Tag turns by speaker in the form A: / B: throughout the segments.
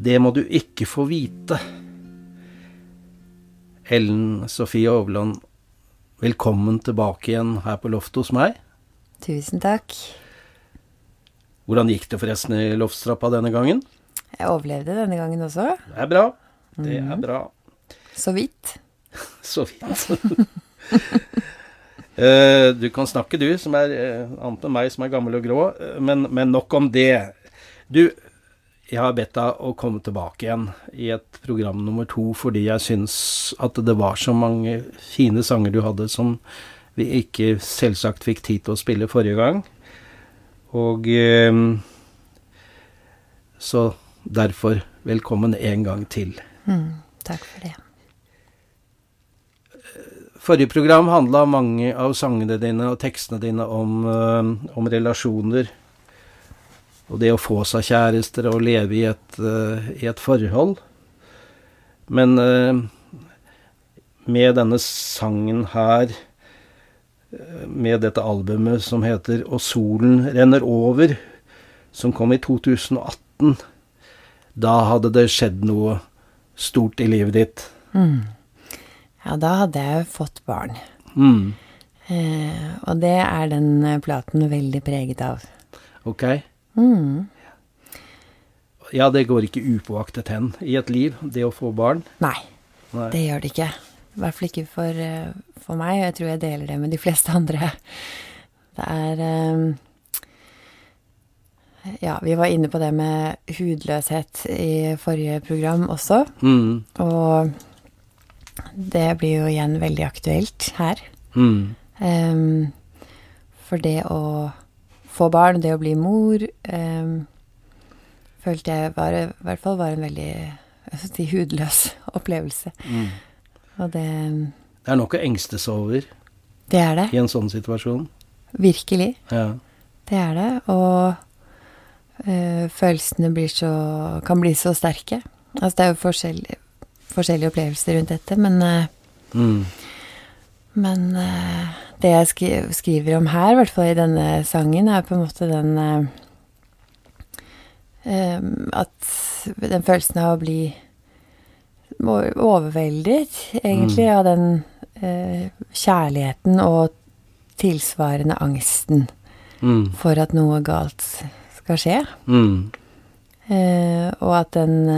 A: Det må du ikke få vite. Ellen Sofie Overland, velkommen tilbake igjen her på loftet hos meg.
B: Tusen takk.
A: Hvordan gikk det forresten i loftstrappa denne gangen?
B: Jeg overlevde denne gangen også.
A: Det bra. Det bra.
B: Så vidt.
A: Så vidt. Du kan snakke du, som annet enn meg som gammel og grå, men nok om det. Du, jeg har bedt deg å komme tilbake igjen i et program nummer 2, fordi jeg synes at det var så mange fine sanger du hadde som vi ikke selvsagt fikk tid til å spille forrige gang. Og så derfor velkommen en gang til.
B: Takk for det.
A: Forrige program handlet mange av sangene dine og tekstene dine om relasjoner, og det å få seg kjærester og leve i et forhold. Men med denne sangen her, med dette albumet som heter «Og solen renner over», som kom i 2018, da hadde det skjedd noe stort i livet ditt.
B: Ja, da hadde jeg fått barn. Og det den platen veldig preget av.
A: Ok. Ja, det går ikke upåaktet hen i et liv, det å få barn.
B: Nei, det gjør det ikke. I hvert fall ikke for meg, og jeg tror jeg deler det med de fleste andre. Det ja, vi var inne på det med hudløshet i forrige program også, og det blir jo igjen veldig aktuelt her. For det å få barn, det å bli mor, følte jeg i hvert fall var en veldig hudløs opplevelse. Og det
A: noe å engstes over.
B: Det det.
A: I en sånn situasjon.
B: Virkelig.
A: Ja.
B: Det det, og følelsene kan bli så sterke. Altså det jo forskjellige opplevelser rundt dette, men det jeg skriver om her, i hvert fall i denne sangen, på en måte at den følelsen av å bli overveldet, egentlig, av den kjærligheten og tilsvarende angsten for at noe galt skal skje. Og at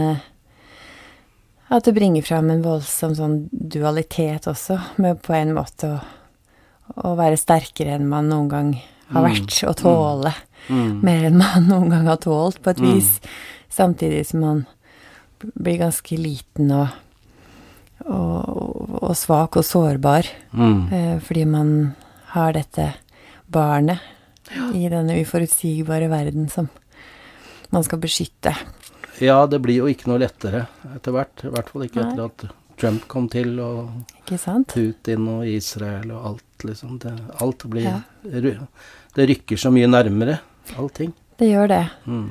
B: det bringer fram en voldsom sånn dualitet også, med på en måte å være sterkere enn man noen gang har vært, og tåle mer enn man noen gang har tålt på et vis, samtidig som man blir ganske liten og svak og sårbar, fordi man har dette barnet i denne uforutsigbare verden som man skal beskytte.
A: Ja, det blir jo ikke noe lettere etter hvert, i hvert fall ikke etter at Trump kom til, og Putin og Israel og alt, liksom. Alt blir, det rykker så mye nærmere, allting.
B: Det gjør det.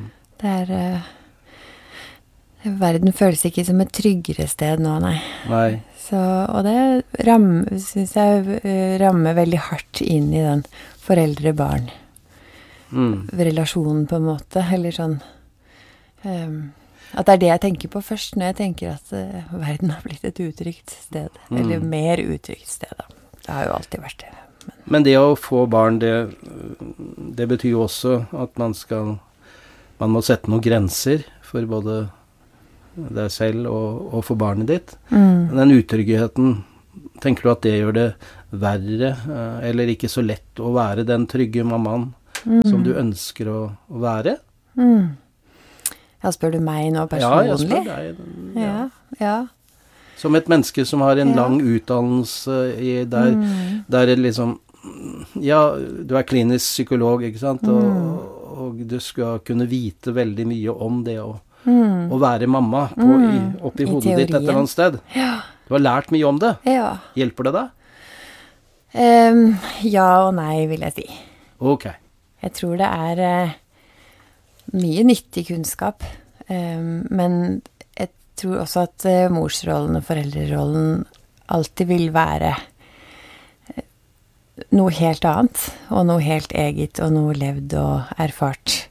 B: Verden føles ikke som et tryggere sted nå, nei. Så, og det synes jeg rammer veldig hardt inn i den foreldre-barn relasjonen på en måte, eller sånn at det det jeg tenker på først når jeg tenker at verden har blitt et utrygt sted, eller mer utrygt sted da. Det har jo alltid vært det.
A: Men det å få barn, det betyr jo også at man må sette noen grenser for både deg selv og for barnet ditt. Den utryggheten, tenker du at det gjør det verre, eller ikke så lett å være den trygge mammaen som du ønsker å være?
B: Ja, spør du meg nå personlig?
A: Ja, jeg spør deg.
B: Ja.
A: Som et menneske som har en lang utdannelse der liksom, ja, du klinisk psykolog, ikke sant? Og du skal kunne vite veldig mye om det å være mamma oppi hodet ditt et eller annet sted.
B: Ja.
A: Du har lært mye om det.
B: Ja.
A: Hjelper det deg?
B: Ja og nei, vil jeg si.
A: Ok.
B: Jeg tror det mye nyttig kunnskap, men jeg tror også at morsrollen og foreldrerollen alltid vil være noe helt annet, og noe helt eget, og noe levd og erfart.